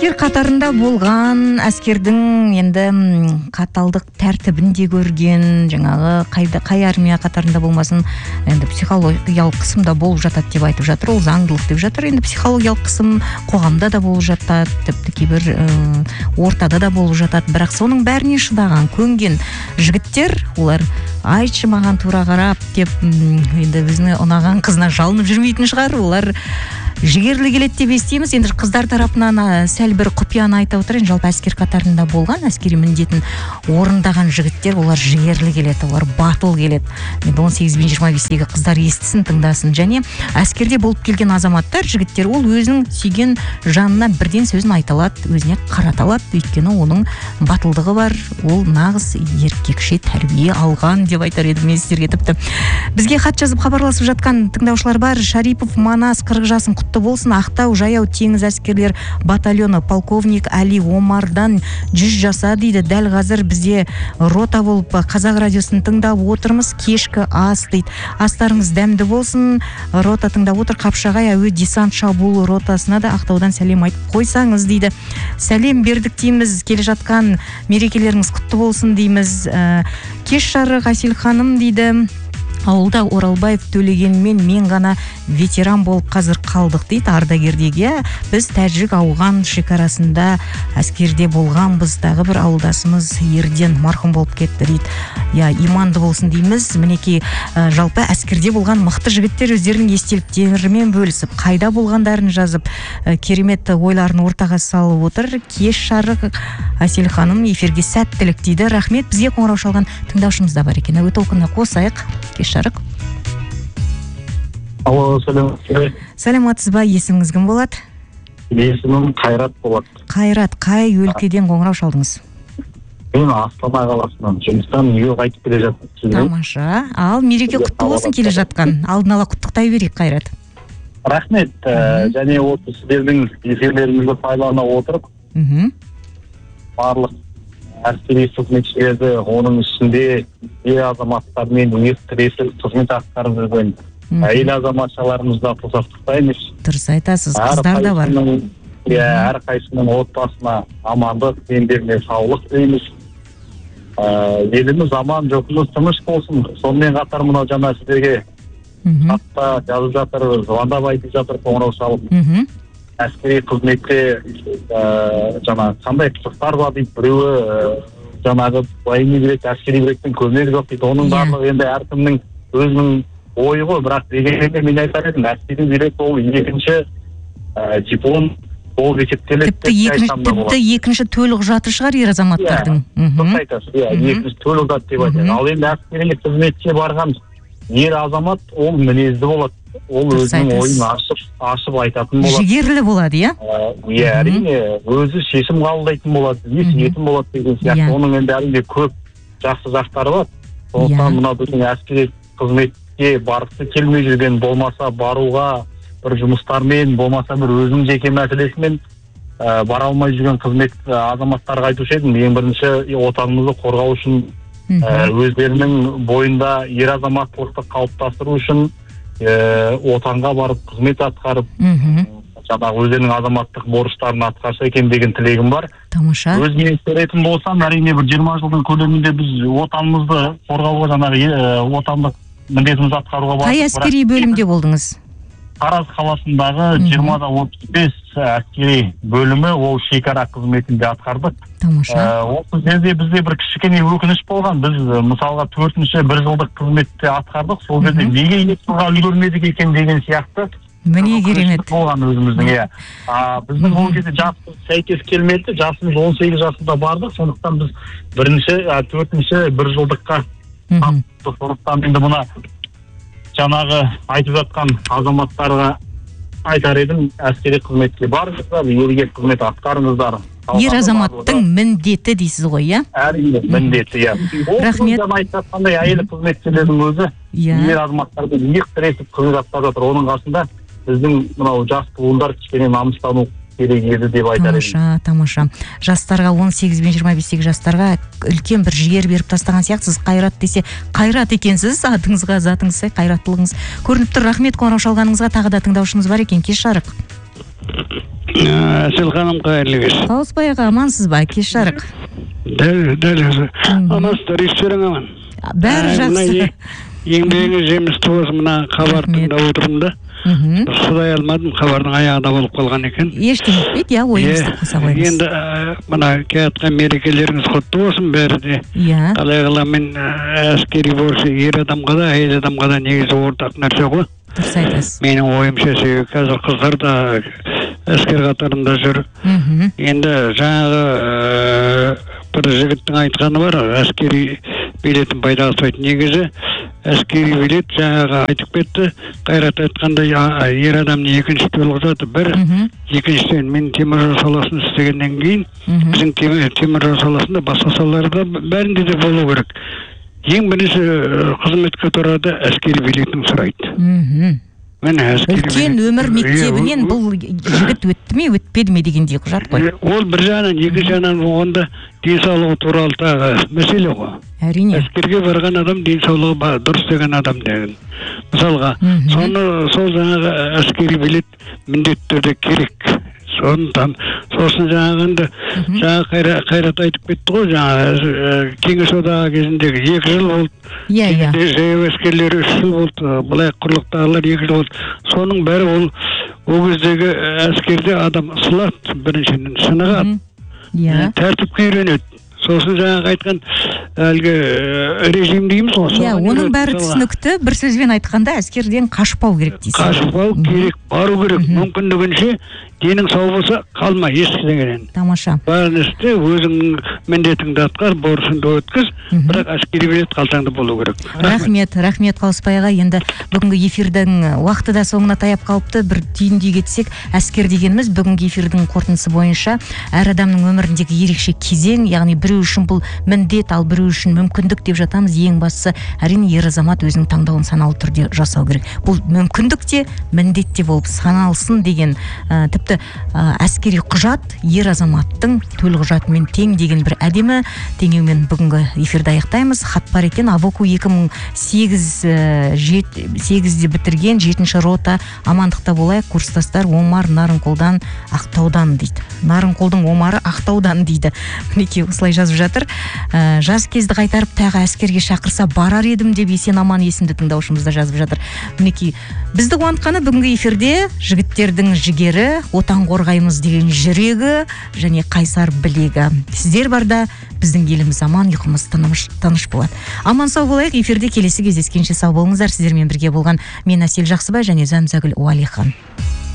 Әскер қатарында болған, әскердің енді қаталдық тәртібінде көрген, жаңағы қай армия қатарында болмасын, енді психологиялық қысымда болып жатады деп айтып жатыр. Ол заңдылық деп жатыр. Енді психологиялық қысым қоғамда да болып жатады, тіпті кейбір ортада да болып жатады. Бірақ соның бәріне шыдаған, көнген жігіттер, олар айтшы маған тура қарап деп, енді біздің ұнаған қызына жалынып жүрмейтін шығар. Олар жігерлі келеді деп естиміз. Енді қыздар тарапынан сәл бір құпияны айта отырайын. Жалпы әскер қатарында болған, әскери міндетін орындаған жігіттер, олар жігерлі келеді, олар батыл келеді. Енді 18 бен 25-тегі қыздар естісін, тыңдасын. Және әскерде болып келген азаматтар, жігіттер, ол өзінің сүйген жанына бірден сөзін айта алады, өзіне қарата алады. Өйткені оның батылдығы бар, ол нағыз еркекше тәрбие алған деп айтар едім мен сіздерге. Тіпті бізге хат жазып хабарласып жатқан тыңдаушылар бар. Шарипов Манас 40 жасын құтты болсын. Ақтау жаяу теңіз әскерлер батальоны полковник Али Омардан 100 жаса дейді. Дәл қазір бізде рота болып Қазақ радиосын тыңдап отырмыз. Кешкі ас дейді. Астарыңыз дәмді болсын. Рота тыңдап отыр. Қапшағай әуе десант шабуыл ротасына да Ақтаудан сәлем айтып қойсаңыз дейді. Сәлем бердік дейміз. Келе жатқан мерекелеріңіз құтты болсын дейміз. Кеш жарық Асел ханым дейді. Ауылда Оралбаев төлегенмен мен ғана ветеран болып қазір қалдық дейді. Ардагердеге біз тәжік ауған шекарасында әскерде болғанбыз. Тағы бір ауылдасымыз ерден марқұм болып кетті дейді. Я иманды болсын дейміз. Мінекей жалпы әскерде болған мықты жігіттер өздерінің естеліктерімен бөлісіп, қайда болғандарын жазып, керемет ойларын ортаға салып отыр. Кеш жарық Асел ханым, эфирге сәттілік дейді. Рахмет. Бізге қоңырау шалған тыңдаушымыз да бар екен. Әуе толқынына қосайық. Кеш жарық. Алло, сәлем. Сәлематсыз ба? Есіміңіз кім болады? Есімім Қайрат болады. Қайрат, қай өлкеден қоңырау шалдыңыз? Мен Астана қаласынан жұмыстан үйге қайтып келе жаттым. Тамаша. Ал мереке құтты болсын келе жатқан. Алдын ала құттықтай берейік, Қайрат. Рахмет. Және осы сіздердің эфирлеріңізді пайдалана отырып, барлық әскери қызметшілерді, оның ішінде азаматтармен тіресіп қызмет атқарып жүрген әйел азаматшаларымызда құттықтаймыз. Дұрыс айтасыз, қыздар да бар. Әрқайсының отбасына амандық, еңбегіне саулық тілейміз. Еліміз аман, жұртымыз тыныш болсын. Сонымен қатар мынау жаңа сіздерге хатта жазып жатыр, звондап айтып жатыр, қоңырау шалып. Әскери қызметте жаңа қандай құқықтар бар дейді. Біреуі жаңағы военный билет, әскери билеттің көмегі жоқ дейді. Оның барлығы енді әркімнің өзінің ойы ғой. Бірақ дегенмен мен айтар едім, әскери билет ол екінші диплом, ол есептеледі. Тіпті екінші төлі құжаты шығар ер азаматтардың. Дұрыс айтасыз, екінші төлі құжаты деп айтады. Ал енді әскери қызметке барған ер азамат ол мінезді болады. Ол өзінің ойын ашып айтатын болады. Жігерлі болады, иә? Әрине, өзі шешім қабылдайтын болады, ниетін болады деген сияқты. Оның енді әрине көп жақсы жақтары бар. Сондықтан мына біздің әскери қызметке барғысы келмей жүрген, болмаса баруға бір жұмыстармен, болмаса бір өзінің жеке мәселесімен бара алмай жүрген қызмет азаматтарға айтушы едім. Ең бірінші отанымызды қорғау үшін, өздерінің бойында ер азаматтылықты қалыптастыру үшін отанға барып қызмет атқарып, жаңағы өздерінің азаматтық борыштарын атқарса екен деген тілегім бар. Тамаша. Өзіме ескеретін болсам, әрине бір 20 жылдың көлемінде біз отанымызды қорғауға, жаңағы отандық міндетімізді атқаруға бардық. Қай әскери бөлімде болдыңыз? Тараз қаласындағы 20-35 әскери бөлімі, ол шекара қызметінде атқардық. Тамаша. Осы жерде бізде бір кішкене өкініш болған. Біз мысалға 4-ші 1 жылдық қызметте атқардық. Сол жерде неге 2 жылға үлгермедік екен деген сияқты. Міне керемет. Болған өзіміздің, біздің ол кезде жасымыз сәйкес келмеді. Жасымыз 18 жасында бардық. Сондықтан біз 4-ші 1 жылдыққа таптық. Сондықтан енді мұна жаңағы айтып жатқан азаматтарға айтар едім, әскери қызметке барыңыздар, елге қызмет атқарыңыздар. Ер азаматтың міндеті дейсіз ғой, иә? Әрине, міндеті, иә. Рахмет. Ол айтып жатқандай әйел қызметшілердің өзі ер азаматтарды иық тіресіп қызмет атқарып жатыр. Оның қасында біздің мынау жас буындар кішкене намыстану керек еді деп айтар едім. Тамаша. Жастарға 18 бен 25-тегі жастарға үлкен бір жігер беріп тастаған сияқтысыз. Қайрат десе, Қайрат екенсіз, атыңызға затыңыз сай, қайраттылығыңыз көрініп тұр. Рахмет қоңырау шалғаныңызға. Тағы да тыңдаушымыз бар екен. Кеш жарық. Әсел ханым, қайырлы кеш. Қауыспай аға, амансыз ба? Кеш жарық. Дәл өзі. Амансыздар, ештерің аман. Бәрі жақсы. Еңбегіңіз жемісті болсын, мына хабарды тыңдап отырмын да. Шыдай алмадым, хабардың аяғында болып қалған екен. Ештеңе етпейді, иә, ойыңызды қоса қойыңыз. Енді мына келатқан мерекелеріңіз құтты болсын бәрі де. Иә. Қалай қаламен әскери борышы ер адамға да, әйел адамға да негізі ортақ нәрсе ғой. Дұрыс айтасыз. Менің ойымша себебі қазір қыздар да әскер қатарында жүр. Енді жаңағы бір жігіттің айтқаны бар, әскери билетін пайда аспайды. Негізі әскери билет жаңағы айтып кетті, Қайрат айтқандай ер адамның екінші төлі заты бір, екіншіден мен теміржол саласын істегеннен кейін біздің теміржол саласында басқа салаларда бәрінде де болу керек. Ең бірінші қызметке тұрады әскери билетін сұрайды. Үлкен өмір мектебінен бұл жігіт өтті ме, өтпеді ме дегендей құжат қой. Ол бір жағынан, екі жағынан оғанда денсаулығы туралы тағы мәселе ғой. Әрине. Әскерге барған адам денсаулығы дұрыс деген адам деген. Мысалға, сол жаңағы әскери билет міндетті түрде керек. Сосын жаңағында Қайрат айтып кетті ғой, жаңағы Кеңес одағы кезіндегі 2 жыл болды. Иә. Жаяу әскерлері 3 жыл болды, былай құрлықтағылар 2 жыл болды. Соның бәрі ол кездегі әскерде адам ысылады, біріншіден сынығады. Тәртіпке үйренеді. Сосын жаңағы айтқан әлгі режим дейміз ғой. Иә, оның бәрі түсінікті. Бір сөзбен айтқанда әскерден қашпау керек дейсіз. Қашпау керек, бару керек. Мүмкіндігінше денің сау болса қалма ешкіден. Тамаша. Бәрін істе, өзіңнің міндетіңді атқар, борышыңды өткіз, бірақ әскери билет қалтаңда болу керек. Рахмет Қауыспай аға. Енді бүгінгі эфирдің уақыты да соңына таяп қалыпты. Bir түйіндей кетсек, әскер дегеніміз бүгінгі эфирдің қорытындысы бойынша әр адамның өміріндегі ерекше кезең, яғни біреу үшін бұл міндет, ал біреу үшін мүмкіндік деп жатамыз. Ең бастысы әрине ер азамат өзінің таңдауын саналы түрде жасау керек. Бұл мүмкіндік те, міндет те болып саналсын деген тіпті әскери құжат ер азаматтың төл құжатымен тең деген бір әдемі теңеумен бүгінгі эфирді аяқтаймыз. Хат бар екен, Авоку 2008-де бітірген 7-ші рота, амандықта болайық, курстастар Омар Нарынқолдан Ақтаудан дейді. Нарынқолдың Омары Ақтаудан дейді. Мінекей осылай жазып жатыр. Жас кезді қайтарып тағы әскерге шақырса барар едім деп есен аман есімді тыңдаушымызда жазып жатыр. Мінекей бізді қуантқаны бүгінгі эфирде жігіттердің жігері, отан қорғаймыз деген жүрегі және қайсар білегі. Сіздер барда біздің еліміз аман, ұйқымыз тыныш болады. Аман сау болайық. Эфирде келесі кездескенше сау болыңыздар. Сіздермен бірге болған мен Әсел Жақсыбай және Зәмзәгүл Уалихан.